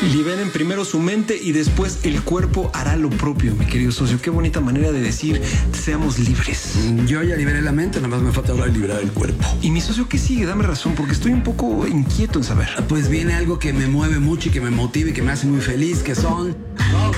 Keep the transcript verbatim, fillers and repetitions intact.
Liberen primero su mente y después el cuerpo hará lo propio, mi querido socio. Qué bonita manera de decir seamos libres. Yo ya liberé la mente, nada más me falta ahora liberar el cuerpo. Y mi socio, ¿qué sigue? Dame razón, porque estoy un poco inquieto en saber. Pues viene algo que me mueve mucho y que me motiva y que me hace muy feliz, que son...